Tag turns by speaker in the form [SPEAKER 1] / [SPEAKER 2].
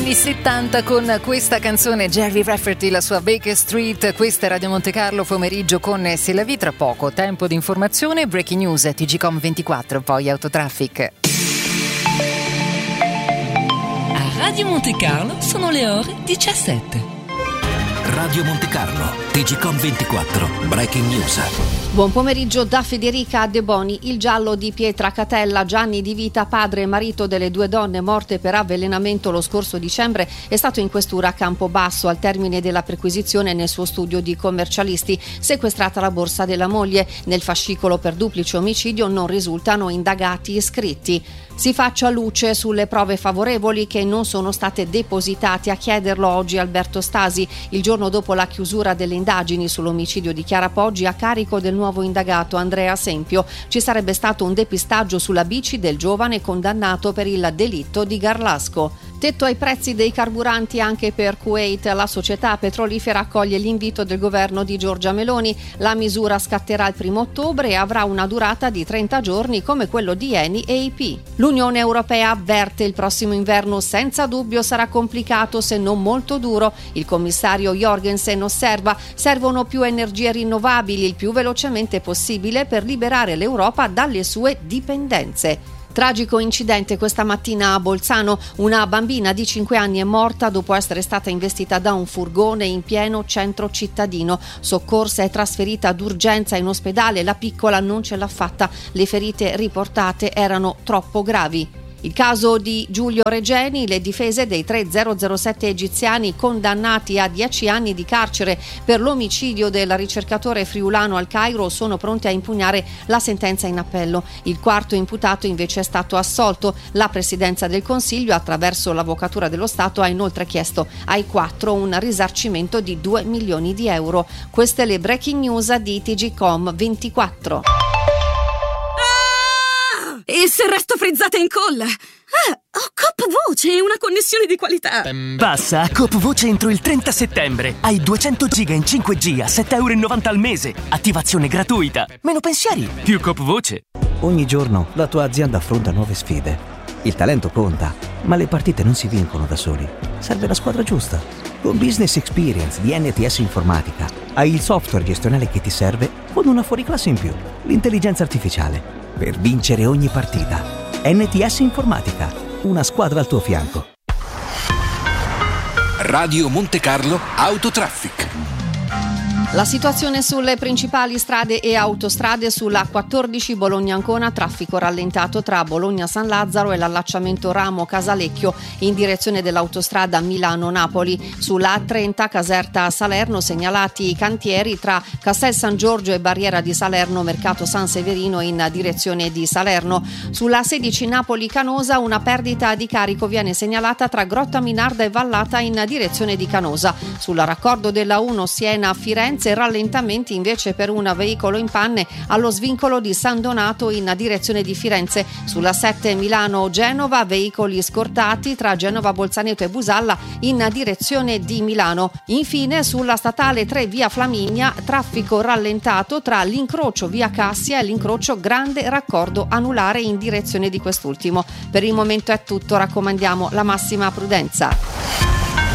[SPEAKER 1] Anni 70 con questa canzone Jerry Rafferty, la sua Baker Street. Questa è Radio Monte Carlo pomeriggio con C'est la vie. Tra poco tempo di informazione, breaking news, TGcom 24, poi autotraffic.
[SPEAKER 2] A Radio Monte Carlo sono le ore 17.
[SPEAKER 3] Radio Monte Carlo, TGcom 24, breaking news.
[SPEAKER 4] Buon pomeriggio da Federica De Boni. Il giallo di Pietra Catella, Gianni Di Vita, padre e marito delle due donne morte per avvelenamento lo scorso dicembre, è stato in questura a Campobasso al termine della perquisizione nel suo studio di commercialisti. Sequestrata la borsa della moglie. Nel fascicolo per duplice omicidio non risultano indagati iscritti. Si faccia luce sulle prove favorevoli che non sono state depositate. A chiederlo oggi Alberto Stasi, il giorno dopo la chiusura delle indagini sull'omicidio di Chiara Poggi a carico del nuovo indagato Andrea Sempio. Ci sarebbe stato un depistaggio sulla bici del giovane condannato per il delitto di Garlasco. Tetto ai prezzi dei carburanti anche per Kuwait. La società petrolifera accoglie l'invito del governo di Giorgia Meloni. La misura scatterà il 1 ottobre e avrà una durata di 30 giorni come quello di Eni e IP. L'Unione Europea avverte: il prossimo inverno senza dubbio sarà complicato se non molto duro. Il commissario Jorgensen osserva: servono più energie rinnovabili il più velocemente possibile per liberare l'Europa dalle sue dipendenze. Tragico incidente questa mattina a Bolzano. Una bambina di 5 anni è morta dopo essere stata investita da un furgone in pieno centro cittadino. Soccorsa e trasferita d'urgenza in ospedale, la piccola non ce l'ha fatta. Le ferite riportate erano troppo gravi. Il caso di Giulio Regeni: le difese dei 3 007 egiziani condannati a 10 anni di carcere per l'omicidio del ricercatore friulano al Cairo sono pronte a impugnare la sentenza in appello. Il quarto imputato invece è stato assolto. La Presidenza del Consiglio, attraverso l'Avvocatura dello Stato, ha inoltre chiesto ai 4 un risarcimento di 2 milioni di euro. Queste le breaking news di TGcom 24.
[SPEAKER 5] E se resto frizzata in colla? Ho Coop Voce e una connessione di qualità.
[SPEAKER 6] Passa a Coop Voce entro il 30 settembre. Hai 200 giga in 5G a €7,90 al mese. Attivazione gratuita. Meno pensieri, più Coop Voce.
[SPEAKER 7] Ogni giorno la tua azienda affronta nuove sfide. Il talento conta, ma le partite non si vincono da soli. Serve la squadra giusta. Con Business Experience di NTS Informatica hai il software gestionale che ti serve con una fuoriclasse in più, l'intelligenza artificiale, per vincere ogni partita. NTS Informatica, una squadra al tuo fianco.
[SPEAKER 3] Radio Monte Carlo Autotraffic.
[SPEAKER 4] La situazione sulle principali strade e autostrade: sulla 14 Bologna-Ancona, traffico rallentato tra Bologna-San Lazzaro e l'allacciamento Ramo-Casalecchio in direzione dell'autostrada Milano-Napoli. Sulla A30 Caserta-Salerno segnalati cantieri tra Castel San Giorgio e Barriera di Salerno Mercato San Severino in direzione di Salerno. Sulla 16 Napoli-Canosa una perdita di carico viene segnalata tra Grotta Minarda e Vallata in direzione di Canosa. Sulla raccordo della 1 Siena-Firenze rallentamenti invece per un veicolo in panne allo svincolo di San Donato in direzione di Firenze. Sulla 7 Milano-Genova veicoli scortati tra Genova Bolzaneto e Busalla in direzione di Milano. Infine sulla statale 3 via Flaminia traffico rallentato tra l'incrocio via Cassia e l'incrocio Grande Raccordo Anulare in direzione di quest'ultimo. Per il momento è tutto, raccomandiamo la massima prudenza.